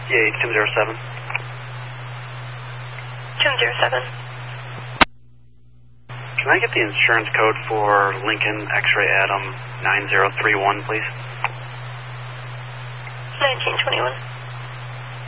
Yeah, Tim 07. Tim 07. Can I get the insurance code for Lincoln X-Ray Adam 9031, please? 1921.